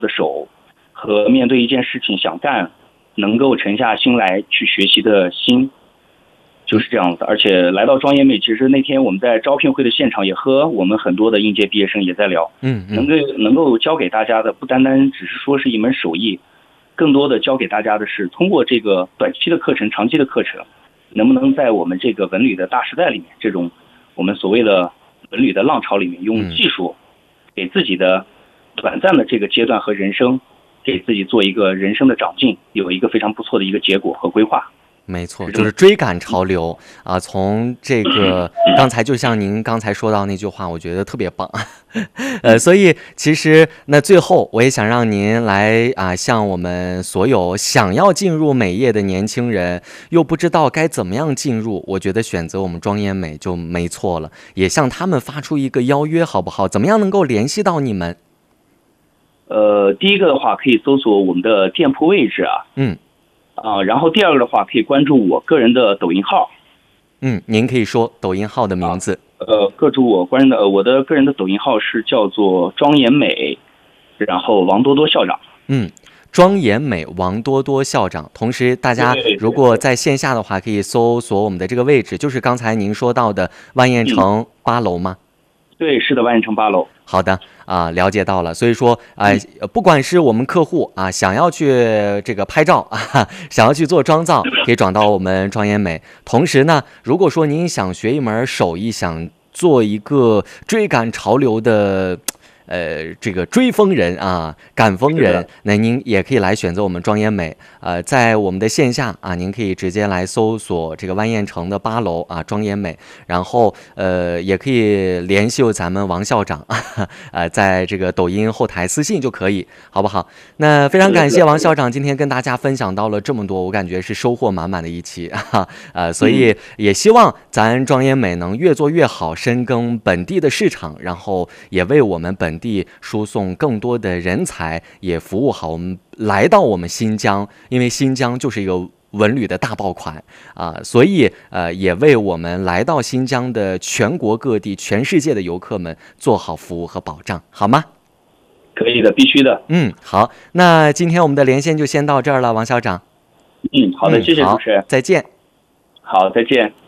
的手和面对一件事情想干，能够沉下心来去学习的心，就是这样子。而且来到庄严美，其实那天我们在招聘会的现场也和我们很多的应届毕业生也在聊，能够教给大家的不单单只是说是一门手艺，更多的教给大家的是通过这个短期的课程、长期的课程，能不能在我们这个文旅的大时代里面，这种我们所谓的文旅的浪潮里面，用技术给自己的短暂的这个阶段和人生，给自己做一个人生的长进，有一个非常不错的一个结果和规划。 没错，就是追赶潮流啊！从这个刚才就像您刚才说到那句话，我觉得特别棒。所以其实那最后我也想让您来向我们所有想要进入美业的年轻人，又不知道该怎么样进入，我觉得选择我们庄严美就没错了。也向他们发出一个邀约，好不好？怎么样能够联系到你们？ 第一个的话可以搜索我们的店铺位置然后第二个的话可以关注我个人的抖音号。 您可以说抖音号的名字。 关注我的个人的抖音号是叫做庄严美，然后王多多校长。 庄严美王多多校长。同时大家如果在线下的话，可以搜索我们的这个位置，就是刚才您说到的万燕城8楼吗？ 对，是的，万燕城8楼。 好的了解到了。所以说不管是我们客户想要去这个拍照想要去做妆造，可以转到我们庄严美。同时呢，如果说您想学一门手艺，想做一个追赶潮流的这个追风人赶风人，那您也可以来选择我们庄严美。在我们的线下您可以直接来搜索这个万燕城的8楼庄严美，然后也可以联系咱们王校长在这个抖音后台私信就可以，好不好？那非常感谢王校长今天跟大家分享到了这么多，我感觉是收获满满的一期所以也希望咱庄严美能越做越好，深耕本地的市场，然后也为我们本地输送更多的人才，也服务好我们来到我们新疆，因为新疆就是一个文旅的大爆款所以也为我们来到新疆的全国各地、全世界的游客们做好服务和保障，好吗？ 可以的，必须的。 好，那今天我们的连线就先到这儿了，王校长。 好的，谢谢主持人。 再见。 好，再见。